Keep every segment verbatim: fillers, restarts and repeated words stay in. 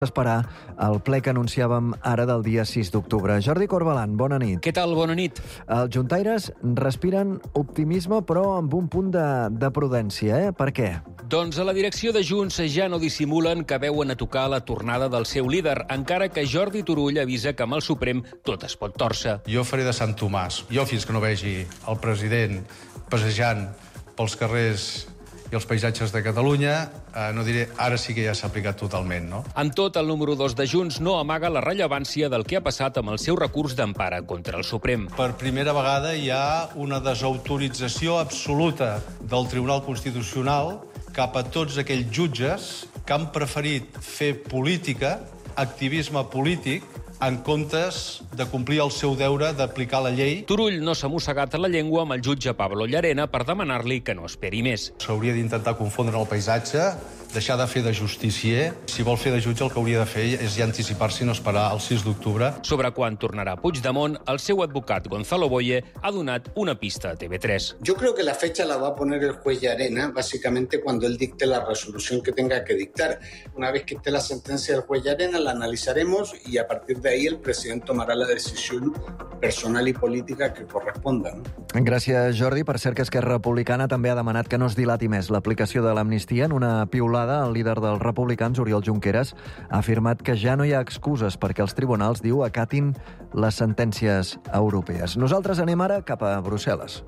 esperar el ple que anunciàvem ara del dia sis d'octubre. Jordi Corbalan, bona nit. Què tal? Bona nit. Els juntaires respiren optimisme, però amb un punt de, de prudència, eh? Per què? Doncs a la direcció de Junts ja no dissimulen que veuen a tocar la tornada del seu líder, encara que Jordi Turull avisa que amb el Suprem tot es pot tòrcer. Jo faré de Sant Tomàs. Jo, fins que no vegi el president passejant pels carrers i els paisatges de Catalunya, eh, no diré ara sí que ja s'ha aplicat totalment, no? Amb tot, el número dos de Junts no amaga la rellevància del que ha passat amb el seu recurs d'empara contra el Suprem. Per primera vegada hi ha una desautorització absoluta del Tribunal Constitucional cap a tots aquells jutges que han preferit fer política, activisme polític, en comptes de complir el seu deure d'aplicar la llei. Turull no s'ha mossegat la llengua amb el jutge Pablo Llarena per demanar-li que no esperi més. S'hauria d'intentar confondre el paisatge, deixar de fer de justicier. Si vol fer de jutge, el que hauria de fer és ja anticipar-se i no esperar el sis d'octubre. Sobre quan tornarà Puigdemont, el seu advocat Gonzalo Boye ha donat una pista a T V tres. Yo creo que la fecha la va a poner el juez Llarena, básicamente cuando él dicte la resolución que tenga que dictar. Una vez que esté la sentencia del juez Llarena, la analizaremos y a partir de ahí el president tomarà la decisió personal i política que corresponda. No? Gràcies, Jordi. Per cert que Esquerra Republicana també ha demanat que no es dilati més l'aplicació de l'amnistia. En una piulada, el líder dels republicans, Oriol Junqueras, ha afirmat que ja no hi ha excuses perquè els tribunals, diu, acatin les sentències europees. Nosaltres anem ara cap a Brussel·les.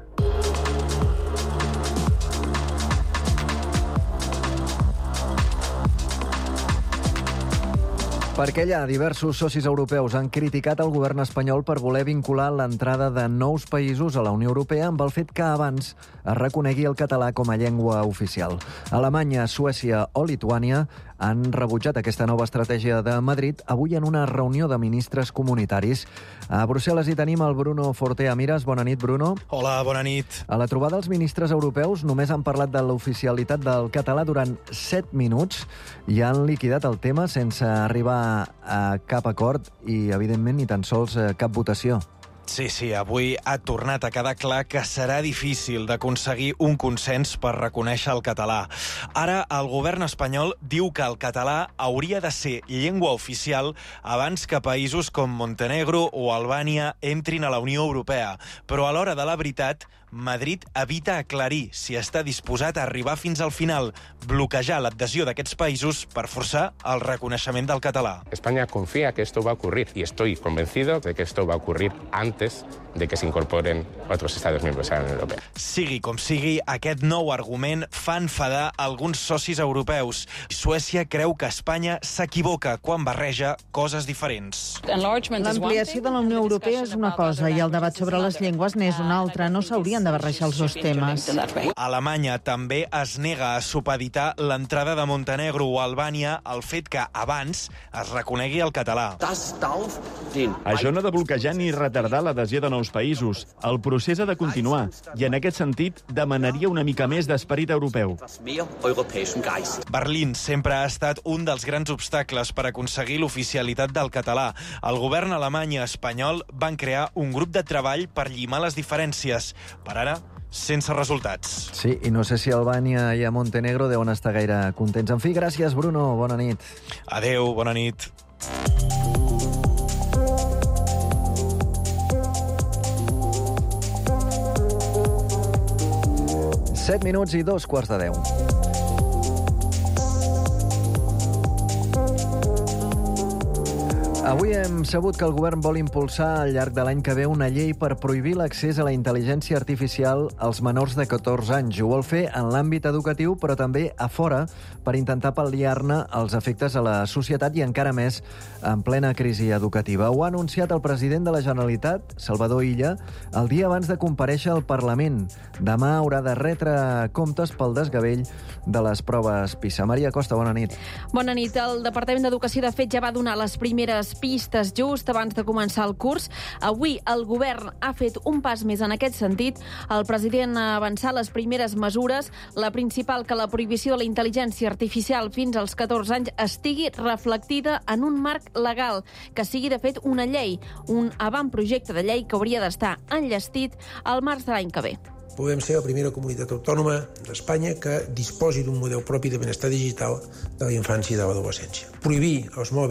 Perquè allà diversos socis europeus han criticat el govern espanyol per voler vincular l'entrada de nous països a la Unió Europea amb el fet que abans es reconegui el català com a llengua oficial. Alemanya, Suècia o Lituània han rebutjat aquesta nova estratègia de Madrid avui en una reunió de ministres comunitaris. A Brussel·les hi tenim el Bruno Fortea Mires. Bona nit, Bruno. Hola, bona nit. A la trobada els ministres europeus només han parlat de l'oficialitat del català durant set minuts i han liquidat el tema sense arribar a cap acord i, evidentment, ni tan sols cap votació. Sí, sí, avui ha tornat a quedar clar que serà difícil d'aconseguir un consens per reconèixer el català. Ara, el govern espanyol diu que el català hauria de ser llengua oficial abans que països com Montenegro o Albània entrin a la Unió Europea. Però a l'hora de la veritat, Madrid evita aclarir si està disposat a arribar fins al final, bloquejar l'adhesió d'aquests països per forçar el reconeixement del català. España confía que esto va a ocurrir y estoy convencido de que esto va a ocurrir antes de que se incorporen otros Estados miembros a la Unión Europea. Sigui com sigui, aquest nou argument fa enfadar alguns socis europeus. Suècia creu que Espanya s'equivoca quan barreja coses diferents. L'ampliació de la Unió Europea és una cosa i el debat sobre les llengües n'és una altra. No s'haurien de barrejar els dos temes. Alemanya també es nega a supeditar l'entrada de Montenegro o Albània al fet que abans es reconegui el català. Això no ha de bloquejar ni retardar l'adhesió de nous països. El procés ha de continuar i, en aquest sentit, demanaria una mica més d'esperit europeu. Berlín sempre ha estat un dels grans obstacles per aconseguir l'oficialitat del català. El govern alemany i espanyol van crear un grup de treball per llimar les diferències. Per ara, sense resultats. Sí, i no sé si Albània i a Montenegro deuen estar gaire contents. En fi, gràcies, Bruno. Bona nit. Adeu, bona nit. set minuts i dos quarts de deu. Avui hem sabut que el govern vol impulsar al llarg de l'any que ve una llei per prohibir l'accés a la intel·ligència artificial als menors de catorze anys. Ho vol fer en l'àmbit educatiu, però també a fora, per intentar pal·liar-ne els efectes a la societat i encara més en plena crisi educativa. Ho ha anunciat el president de la Generalitat, Salvador Illa, el dia abans de comparèixer al Parlament. Demà haurà de retre comptes pel desgavell de les proves PISA. Maria Costa, bona nit. Bona nit. El Departament d'Educació, de fet, ja va donar les primeres pistes just abans de començar el curs. Avui el govern ha fet un pas més en aquest sentit. El president ha avançat les primeres mesures, la principal, que la prohibició de la intel·ligència artificial fins als catorze anys estigui reflectida en un marc legal, que sigui de fet una llei, un avantprojecte de llei que hauria d'estar enllestit al març de l'any que ve. puguem ser la primera comunitat autònoma d'Espanya que disposi d'un model propi de benestar digital de la infància i de l'adolescència. Prohibir els mòbils